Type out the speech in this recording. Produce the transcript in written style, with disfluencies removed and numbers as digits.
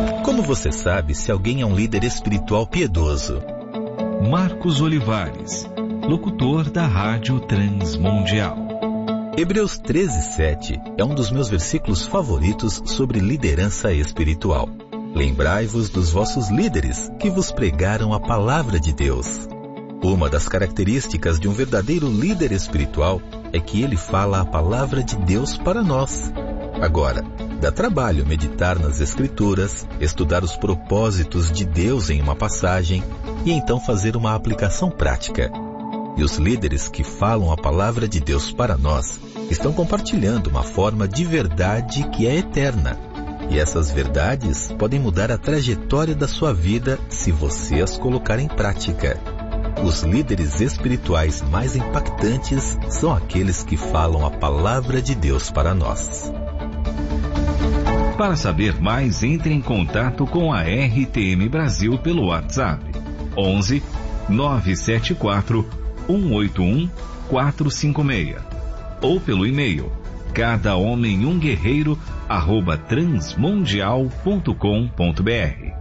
Como você sabe se alguém é um líder espiritual piedoso? Marcos Olivares, locutor da Rádio Transmundial. Hebreus 13:7 é um dos meus versículos favoritos sobre liderança espiritual. Lembrai-vos dos vossos líderes que vos pregaram a palavra de Deus. Uma das características de um verdadeiro líder espiritual é que ele fala a palavra de Deus para nós. Agora, dá trabalho meditar nas Escrituras, estudar os propósitos de Deus em uma passagem e então fazer uma aplicação prática. E os líderes que falam a palavra de Deus para nós estão compartilhando uma forma de verdade que é eterna. E essas verdades podem mudar a trajetória da sua vida se você as colocar em prática. Os líderes espirituais mais impactantes são aqueles que falam a palavra de Deus para nós. Para saber mais, entre em contato com a RTM Brasil pelo WhatsApp 11 974 181 456 ou pelo e-mail cadahomemumguerreiro@transmundial.com.br.